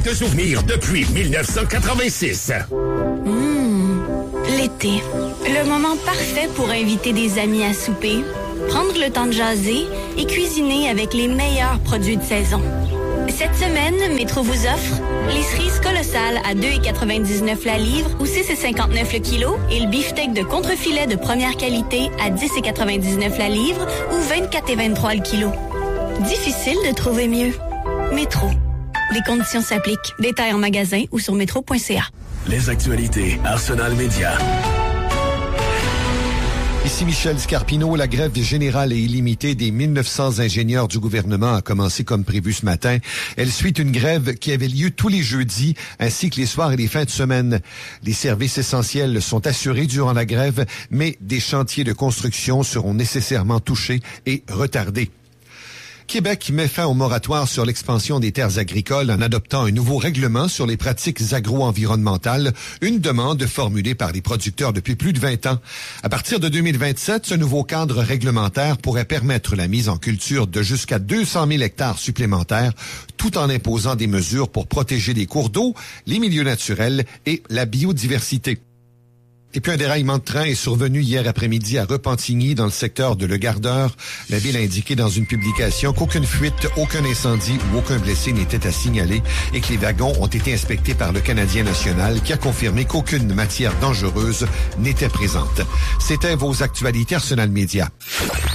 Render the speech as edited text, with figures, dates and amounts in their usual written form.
de souvenirs depuis 1986. L'été. Le moment parfait pour inviter des amis à souper, prendre le temps de jaser et cuisiner avec les meilleurs produits de saison. Cette semaine, Métro vous offre les cerises colossales à 2,99 la livre ou 6,59 le kilo et le beefsteak de contrefilet de première qualité à 10,99 la livre ou 24,23 le kilo. Difficile de trouver mieux. Métro. Les conditions s'appliquent. Détails en magasin ou sur métro.ca. Les actualités Arsenal Média. Ici Michel Scarpino. La grève générale et illimitée des 1900 ingénieurs du gouvernement a commencé comme prévu ce matin. Elle suit une grève qui avait lieu tous les jeudis, ainsi que les soirs et les fins de semaine. Les services essentiels sont assurés durant la grève, mais des chantiers de construction seront nécessairement touchés et retardés. Québec met fin au moratoire sur l'expansion des terres agricoles en adoptant un nouveau règlement sur les pratiques agro-environnementales, une demande formulée par les producteurs depuis plus de 20 ans. À partir de 2027, ce nouveau cadre réglementaire pourrait permettre la mise en culture de jusqu'à 200 000 hectares supplémentaires, tout en imposant des mesures pour protéger les cours d'eau, les milieux naturels et la biodiversité. Et puis un déraillement de train est survenu hier après-midi à Repentigny, dans le secteur de Le Gardeur. La ville a indiqué dans une publication qu'aucune fuite, aucun incendie ou aucun blessé n'était à signaler et que les wagons ont été inspectés par le Canadien national qui a confirmé qu'aucune matière dangereuse n'était présente. C'était vos actualités Arsenal Média.